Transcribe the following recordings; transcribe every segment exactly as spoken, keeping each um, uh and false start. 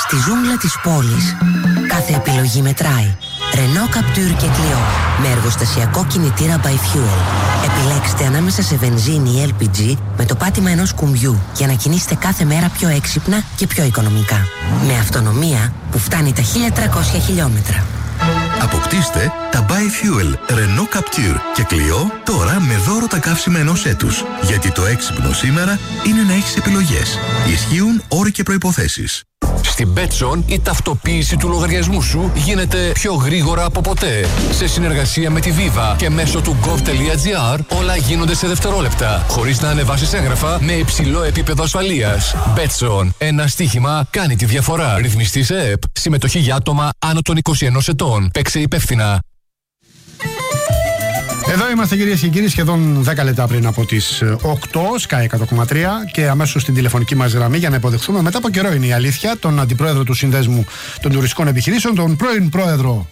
Στη ζούγκλα της πόλης, κάθε επιλογή μετράει. Renault Captur και Clio, με εργοστασιακό κινητήρα by Fuel. Επιλέξτε ανάμεσα σε βενζίνη ή ελ πι τζι με το πάτημα ενός κουμπιού για να κινήσετε κάθε μέρα πιο έξυπνα και πιο οικονομικά. Με αυτονομία που φτάνει τα χίλια τριακόσια χιλιόμετρα. Αποκτήστε τα by Fuel Renault Captur και Clio τώρα με δώρο τα καύσιμα ενός έτους. Γιατί το έξυπνο σήμερα είναι να έχεις επιλογές. Ισχύουν όροι και προϋποθέσεις. Στην Betson η ταυτοποίηση του λογαριασμού σου γίνεται πιο γρήγορα από ποτέ. Σε συνεργασία με τη Viva και μέσω του gov.gr όλα γίνονται σε δευτερόλεπτα, χωρίς να ανεβάσεις έγγραφα με υψηλό επίπεδο ασφαλείας. Betson. Ένα στοίχημα κάνει τη διαφορά. Ρυθμιστή σε ΕΕΠ. Συμμετοχή για άτομα άνω των είκοσι ενός ετών. Παίξε υπεύθυνα. Εδώ είμαστε, κυρίες και κύριοι, σχεδόν δέκα λεπτά πριν από τις οκτώ, Sky εκατό κόμμα τρία, και αμέσως στην τηλεφωνική μας γραμμή για να υποδεχθούμε, μετά από καιρό είναι η αλήθεια, τον αντιπρόεδρο του Συνδέσμου των Τουριστικών Επιχειρήσεων, τον πρώην πρόεδρο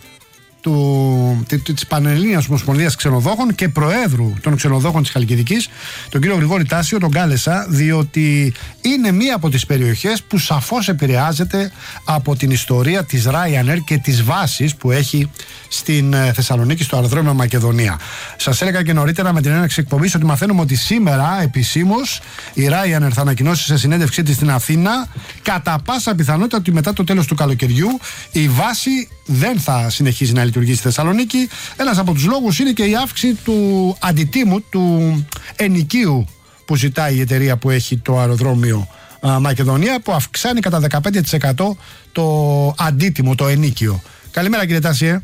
του, της Πανελλήνιας Ομοσπονδίας Ξενοδόχων και προέδρου των ξενοδόχων της Χαλκιδικής, τον κύριο Γρηγόρη Τάσιο. Τον κάλεσα διότι είναι μία από τις περιοχές που σαφώς επηρεάζεται από την ιστορία της Ryanair και τις βάσεις που έχει στην Θεσσαλονίκη, στο αεροδρόμιο Μακεδονία. Σας έλεγα και νωρίτερα με την έναρξη εκπομπής ότι μαθαίνουμε ότι σήμερα επισήμως η Ryanair θα ανακοινώσει σε συνέντευξή της στην Αθήνα κατά πάσα πιθανότητα ότι μετά το τέλος του καλοκαιριού η βάση δεν θα συνεχίζει να λειτουργεί στη Θεσσαλονίκη. Ένας από τους λόγους είναι και η αύξηση του αντιτίμου, του ενοικίου που ζητάει η εταιρεία που έχει το αεροδρόμιο α, Μακεδονία, που αυξάνει κατά δεκαπέντε τοις εκατό το αντίτιμο, το ενοίκιο. Καλημέρα, κύριε Τάσιε.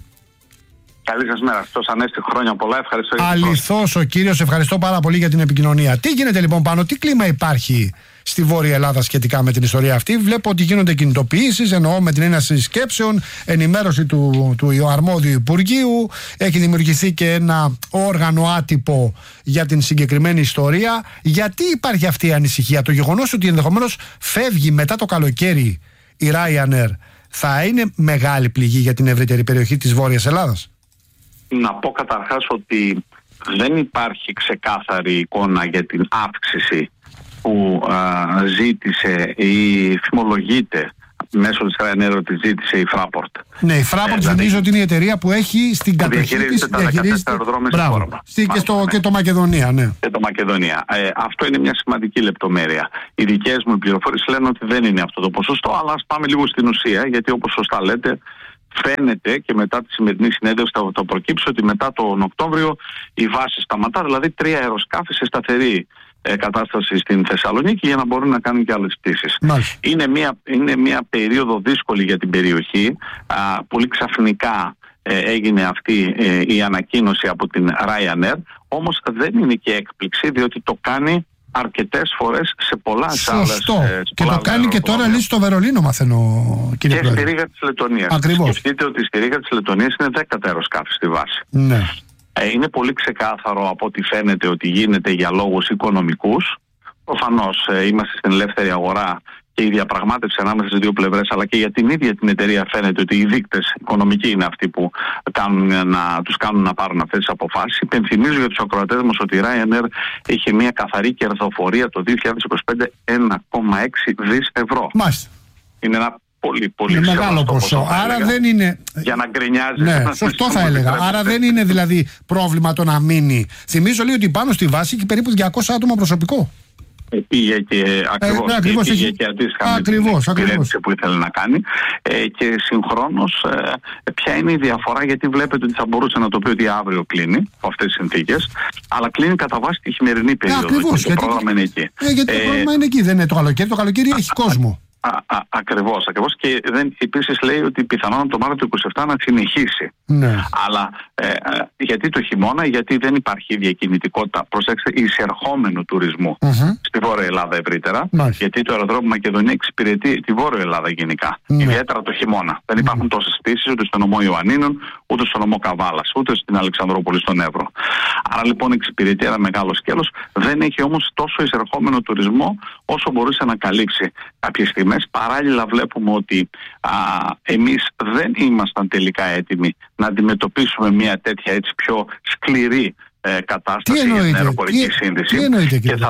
Καλή σας μέρα. Αυτός ανέστη χρόνια πολλά. Ευχαριστώ. Αληθώς ο κύριος, ευχαριστώ πάρα πολύ για την επικοινωνία. Τι γίνεται λοιπόν πάνω, τι κλίμα υπάρχει στη Βόρεια Ελλάδα σχετικά με την ιστορία αυτή? Βλέπω ότι γίνονται κινητοποιήσεις, εννοώ με την έννοια συσκέψεων, ενημέρωση του, του αρμόδιου Υπουργείου. Έχει δημιουργηθεί και ένα όργανο άτυπο για την συγκεκριμένη ιστορία. Γιατί υπάρχει αυτή η ανησυχία? Το γεγονός ότι ενδεχομένως φεύγει μετά το καλοκαίρι η Ryanair θα είναι μεγάλη πληγή για την ευρύτερη περιοχή της Βόρειας Ελλάδας? Να πω καταρχάς ότι δεν υπάρχει ξεκάθαρη εικόνα για την αύξηση που α, ζήτησε ή φημολογείται μέσω της Ryanair ότι ζήτησε η Fraport. Ναι, η Fraport ε, θυμίζω ότι είναι η εταιρεία που έχει στην κατοχή της, διαχειρίζεται αεροδρόμια στη χώρα. Και, στο, και το Μακεδονία, ναι. Και το Μακεδονία. Ε, αυτό είναι μια σημαντική λεπτομέρεια. Οι δικές μου πληροφορίες λένε ότι δεν είναι αυτό το ποσοστό, αλλά ας πάμε λίγο στην ουσία, γιατί όπως σωστά λέτε, φαίνεται και μετά τη σημερινή συνέντευξη θα το προκύψει ότι μετά τον Οκτώβριο η βάση σταματά, δηλαδή τρία αεροσκάφη σε σταθερή ε, κατάσταση στην Θεσσαλονίκη για να μπορούν να κάνουν και άλλες πτήσεις. Είναι μια, είναι μια περίοδο δύσκολη για την περιοχή. Α, πολύ ξαφνικά ε, έγινε αυτή ε, η ανακοίνωση από την Ryanair, όμως δεν είναι και έκπληξη, διότι το κάνει αρκετές φορές σε πολλά άλλες. Σωστό. Ε, και το κάνει και τώρα λύσει στο Βερολίνο, μαθαίνω, κύριε και Πρόεδρε. στη Ρήγα της Λετωνίας. Ακριβώς. Σκεφτείτε ότι στη Ρήγα της Λετωνίας είναι δέκα αεροσκάφη στη βάση. Ναι. Ε, είναι πολύ ξεκάθαρο από ό,τι φαίνεται ότι γίνεται για λόγους οικονομικούς. Προφανώς ε, είμαστε στην ελεύθερη αγορά και η διαπραγμάτευση ανάμεσα στις δύο πλευρές, αλλά και για την ίδια την εταιρεία φαίνεται ότι οι δείκτες οικονομικοί είναι αυτοί που κάνουν να, τους κάνουν να πάρουν αυτές τις αποφάσεις. Υπενθυμίζω για τους ακροατές μας ότι η Ryanair είχε μια καθαρή κερδοφορία το δύο χιλιάδες είκοσι πέντε ένα κόμμα έξι δις ευρώ. Μάλιστα. Είναι ένα πολύ πολύ είναι μεγάλο ποσό. ποσό. Άρα έλεγα, δεν είναι. Για να γκρινιάζει. Ναι, σωστό θα έλεγα. Άρα δεν είναι δηλαδή πρόβλημα το να μείνει. Θυμίζω λέει ότι πάνω στη βάση έχει περίπου διακόσια άτομα προσωπικό. Πήγε και ακριβώς, ε, ναι, ακριβώς πήγε έχει... και αντίστοιχα ακριβώς, με την εξυπηρέτηση που ήθελε να κάνει ε, και συγχρόνως ε, ποια είναι η διαφορά, γιατί βλέπετε ότι θα μπορούσε να το πει ότι αύριο κλείνει από αυτές τις συνθήκες, αλλά κλείνει κατά βάση τη χειμερινή περίοδο. Ακριβώς, και το γιατί... πρόγραμμα είναι εκεί. Ε, γιατί ε, το πρόγραμμα είναι εκεί, δεν είναι το καλοκαίρι, το καλοκαίρι έχει κόσμο. Α, α, ακριβώς, ακριβώς. Και δεν, επίσης λέει ότι πιθανόν το Μάρτιο του είκοσι επτά να συνεχίσει. Ναι. Αλλά ε, ε, γιατί το χειμώνα? Γιατί δεν υπάρχει διακινητικότητα, προσέξτε, εισερχόμενου τουρισμού mm-hmm. στη Βόρεια Ελλάδα ευρύτερα. Mm-hmm. Γιατί το αεροδρόμιο Μακεδονία εξυπηρετεί τη Βόρεια Ελλάδα γενικά. Mm-hmm. Ιδιαίτερα το χειμώνα. Mm-hmm. Δεν υπάρχουν mm-hmm. τόσες πτήσεις ούτε στο νομό Ιωαννίνων, ούτε στο νομό Καβάλας, ούτε στην Αλεξανδρούπολη στον Εύρο. Άρα λοιπόν εξυπηρετεί ένα μεγάλο σκέλος. Δεν έχει όμως τόσο εισερχόμενο τουρισμό όσο μπορούσε να καλύψει κάποιες στιγμές. Παράλληλα βλέπουμε ότι α, εμείς δεν ήμασταν τελικά έτοιμοι να αντιμετωπίσουμε μια τέτοια έτσι πιο σκληρή ε, κατάσταση για την αεροπορική τι, σύνδεση. Τι εννοείται, και θα πω,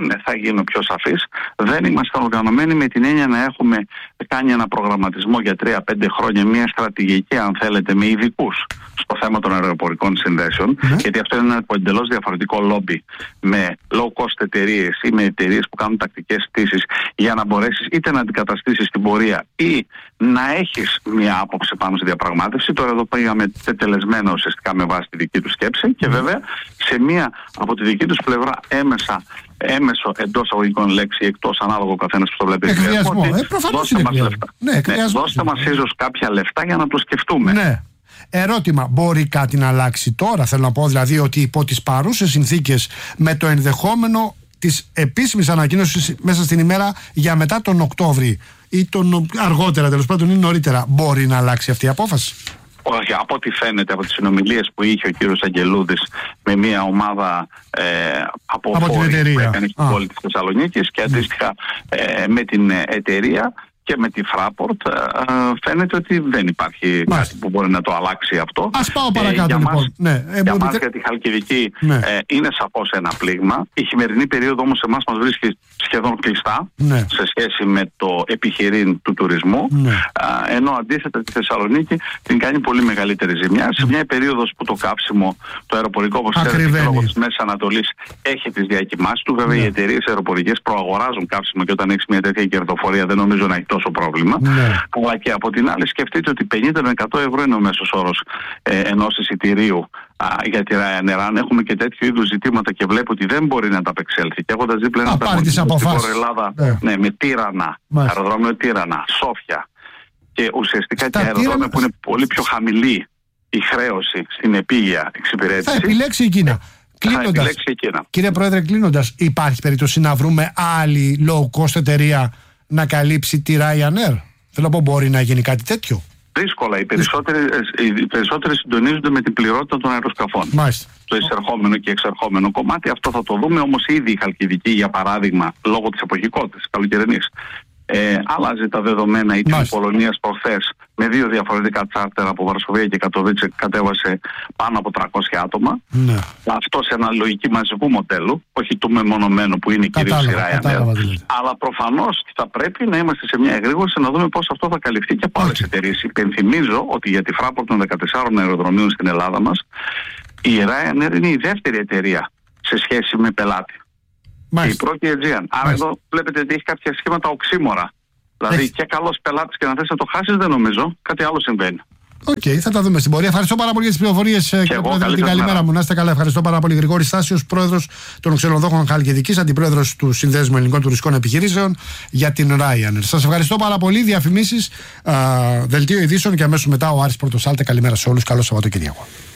ναι, θα γίνω πιο σαφής. Δεν είμαστε οργανωμένοι με την έννοια να έχουμε κάνει ένα προγραμματισμό για τρία πέντε χρόνια, μια στρατηγική, αν θέλετε, με ειδικούς στο θέμα των αεροπορικών συνδέσεων. Mm-hmm. Γιατί αυτό είναι ένα εντελώς διαφορετικό λόμπι με low cost εταιρείες ή με εταιρείες που κάνουν τακτικές πτήσεις, για να μπορέσεις είτε να αντικαταστήσεις την πορεία ή να έχεις μια άποψη πάνω στη διαπραγμάτευση. Τώρα εδώ πήγαμε τετελεσμένα ουσιαστικά με βάση τη δική του σκέψη και βέβαια σε μια από τη δική τους πλευρά έμεσα, έμεσο εντός αγωγικών λέξη, εκτός ανάλογο ο καθένας που το βλέπει. Εκβιασμό. Ε, προφανώς δώστε είναι μας εκβιασμό. λεφτά. Ναι, ναι, δώστε μας ίσως κάποια λεφτά για να το σκεφτούμε. Ναι. Ερώτημα, μπορεί κάτι να αλλάξει τώρα? Θέλω να πω δηλαδή ότι υπό τις παρούσες συνθήκες, με το ενδεχόμενο της επίσημης ανακοίνωσης μέσα στην ημέρα για μετά τον Οκτώβρη ή τον αργότερα, τέλος πάντων ή νωρίτερα, μπορεί να αλλάξει αυτή η απόφαση? Όχι, από ό,τι φαίνεται από τις συνομιλίες που είχε ο κύριος Αγγελούδης με μια ομάδα ε, από, από φόροι που έκανε στην πόλη της Θεσσαλονίκης και αντίστοιχα ε, με την εταιρεία και με τη Fraport, φαίνεται ότι δεν υπάρχει Μάλιστα. κάτι που μπορεί να το αλλάξει αυτό. Ας πάω παρακάτω, ε, για λοιπόν. Μας, ναι, ε, για μας, για τη Χαλκιδική, ναι. ε, είναι σαφώς ένα πλήγμα. Η χειμερινή περίοδο όμως εμάς μας βρίσκει σχεδόν κλειστά, ναι. σε σχέση με το επιχειρήν του τουρισμού, ναι. α, ενώ αντίθετα τη Θεσσαλονίκη την κάνει πολύ μεγαλύτερη ζημιά. Mm. Σε μια περίοδος που το καύσιμο, το αεροπορικό, όπως ξέρετε, λόγω της Μέσης Ανατολής έχει τις διακοιμάσεις του. Βέβαια, ναι. οι εταιρείες αεροπορικές προαγοράζουν καύσιμο και όταν έχεις μια τέτοια κερδοφορία δεν νομίζω να έχει τόσο πρόβλημα. Ναι. Αλλά και από την άλλη σκεφτείτε ότι πενήντα με εκατό ευρώ είναι ο μέσος όρος ε, ενός εισιτηρίου α, για τη Ryanair. Αν έχουμε και τέτοιου είδους ζητήματα και βλέπω ότι δεν μπορεί να τα απεξέλθει και έχοντας δίπλα ένα πραγματικό στην Ελλάδα ναι. ναι, με Τύρανα, Μάλιστα. αεροδρόμιο Τύρανα, Σόφια και ουσιαστικά Στα και αεροδρόμια τύρανα... που είναι πολύ πιο χαμηλή η χρέωση στην επίγεια εξυπηρέτηση. Θα επιλέξει εκείνα. Κλείνοντας, κύριε Πρόεδρε, κλείνοντας, υπάρχει περίπτωση να βρούμε άλλη low cost εταιρεία να καλύψει τη Ryanair? Θέλω να πω, μπορεί να γίνει κάτι τέτοιο? Δύσκολα. Οι περισσότεροι, οι περισσότεροι συντονίζονται με την πληρότητα των αεροσκαφών. Μάλιστα. Το εισερχόμενο και εξερχόμενο κομμάτι, αυτό θα το δούμε, όμως ήδη η Χαλκιδική, για παράδειγμα, λόγω της εποχικότητας, καλοκαιρινής, ε, άλλαζε τα δεδομένα η της Πολωνίας προχθές με δύο διαφορετικά τσάρτερ από Βαρσοβία και Κατοβίτσε, κατέβασε πάνω από τριακόσια άτομα. Ναι. Αυτό σε ένα λογική μαζικού μοντέλου, όχι του μεμονωμένου που είναι κυρίως η Ryanair. Αλλά προφανώς θα πρέπει να είμαστε σε μια εγρήγορση να δούμε πώς αυτό θα καλυφθεί και από άλλες εταιρείες. Υπενθυμίζω ότι για τη Fraport των δεκατεσσάρων αεροδρομίων στην Ελλάδα μας, η Ryanair είναι η δεύτερη εταιρεία σε σχέση με πελάτη. Μάλιστα. Η πρώτη Aegean. Άρα εδώ βλέπετε ότι έχει κάποια σχήματα οξύμορα. Δηλαδή έχει. Και καλός πελάτης και να θες να το χάσεις δεν νομίζω. Κάτι άλλο συμβαίνει. Οκ, okay, θα τα δούμε στην πορεία. Ευχαριστώ πάρα πολύ για τις πληροφορίες, κύριε Πρόεδρε. Την καλημέρα μου. Να είστε καλά. Ευχαριστώ πάρα πολύ. Γρηγόρης Στάσιος, πρόεδρος των ξενοδόχων Χαλκιδικής, αντιπρόεδρος του Συνδέσμου Ελληνικών Τουριστικών Επιχειρήσεων για την Ryanair. Σας ευχαριστώ πάρα πολύ. Διαφημίσεις, α, δελτίο ειδήσεων και αμέσως μετά ο Άρης Πορτοσάλτε. Καλημέρα σε όλους. Καλό Σαββατοκύριακο.